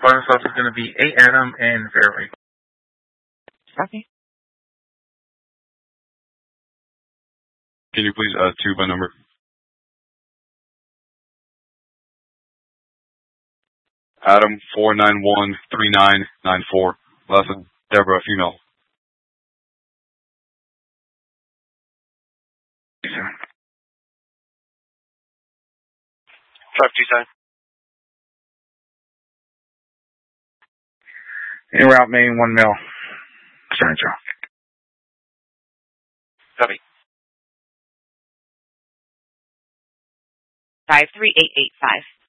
Final stop is going to be 8 Adam and Fairway. Okay. Can you please tube by number? Adam 4913994. Last name Deborah, female. 527. En route main 1 mil. Sorry, Joe. Copy. 53885.